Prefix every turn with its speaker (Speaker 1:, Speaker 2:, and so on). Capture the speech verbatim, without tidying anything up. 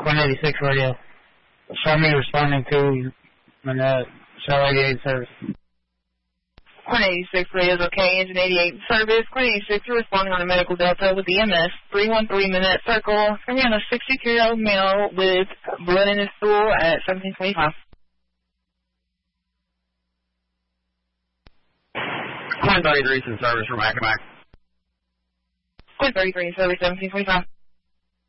Speaker 1: Quinn eighty-six radio. Show me responding to Manette, Shell eighty-eight service.
Speaker 2: Quinn eighty-six radio is okay, engine eighty-eight service. Quinn eighty-six, you're responding on a medical delta with E M S, three one three Manette Circle. It's going to be on a sixty-two-year-old male with blood in his stool at seventeen twenty-five.
Speaker 3: Quinn thirty-three is in service from Accomack.
Speaker 2: Quinn thirty-three in service, seventeen twenty-five.